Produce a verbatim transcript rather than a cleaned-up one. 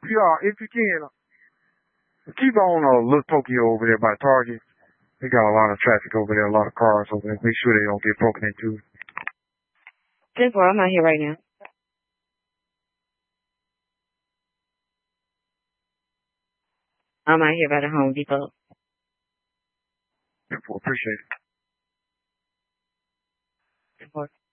Yeah, if you can, keep on uh, Little Tokyo over there by Target. They got a lot of traffic over there, a lot of cars over there. Make sure they don't get broken into. ten four, I'm out here right now. I'm out here by the Home Depot. ten four, appreciate it. ten four.